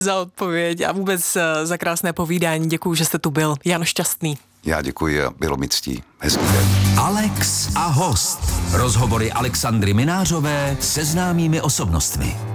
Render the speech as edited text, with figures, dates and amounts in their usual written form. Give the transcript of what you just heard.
za odpověď a vůbec za krásné povídání. Děkuju, že jste tu byl. Jan Šťastný. Já děkuji a bylo mi ctí. Hezký den. Alex a host. Rozhovory Alexandry Minářové se známými osobnostmi.